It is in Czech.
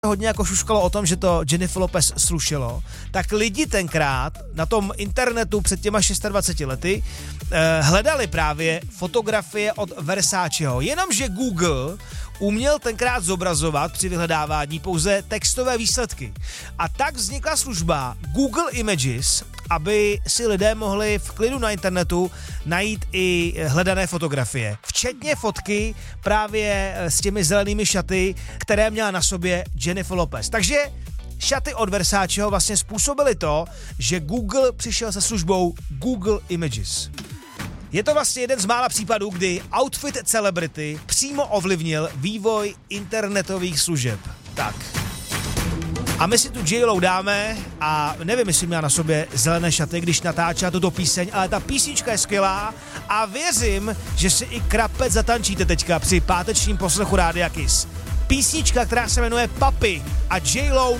hodně jako šuškalo o tom, že to Jennifer Lopez slušelo, tak lidi tenkrát na tom internetu před těma 26 lety hledali právě fotografie od Versaceho. Jenomže Google uměl tenkrát zobrazovat při vyhledávání pouze textové výsledky. A tak vznikla služba Google Images, aby si lidé mohli v klidu na internetu najít i hledané fotografie. Včetně fotky právě s těmi zelenými šaty, které měla na sobě Jennifer Lopez. Takže šaty od Versaceho vlastně způsobily to, že Google přišel se službou Google Images. Je to vlastně jeden z mála případů, kdy outfit celebrity přímo ovlivnil vývoj internetových služeb. Tak. A my si tu J.Lo dáme a nevím, jestli měla na sobě zelené šaty, když natáčela tuto píseň, ale ta písnička je skvělá a věřím, že si i krapec zatančíte teďka při pátečním poslechu Rádia Kiss. Písnička, která se jmenuje Papi a J.Lo